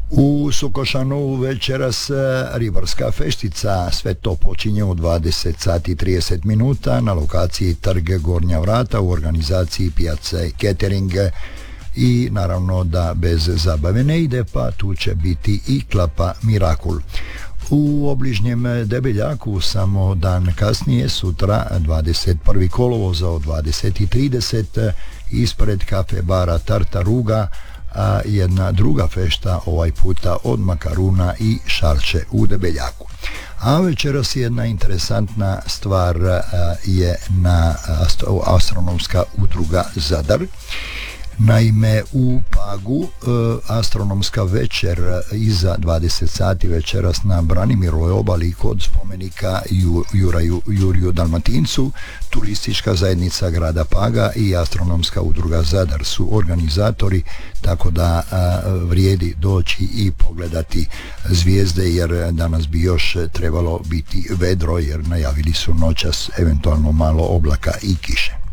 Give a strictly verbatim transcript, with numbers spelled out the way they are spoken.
U Sukošanu večeras ribarska feštica, sve to počinje u dvadeset sati i trideset minuta na lokaciji Trg Gornja Vrata u organizaciji Pijace Catering i naravno da bez zabave ne ide, pa tu će biti i klapa Mirakul. U obližnjem Debeljaku samo dan kasnije, sutra dvadeset prvog kolovoza od dvadeset i trideset ispred kafe bara Tartaruga, a jedna druga fešta, ovaj puta od makaruna i šarče u Debeljaku. A večeras jedna interesantna stvar je na astronomska udruga Zadar. Naime, u Pagu e, astronomska večer iza dvadeset sati večeras na Branimirovoj obali kod spomenika Ju, Juraju, Juriju Dalmatincu, turistička zajednica grada Paga i astronomska udruga Zadar su organizatori, tako da a, vrijedi doći i pogledati zvijezde, jer danas bi još trebalo biti vedro, jer najavili su noćas eventualno malo oblaka i kiše.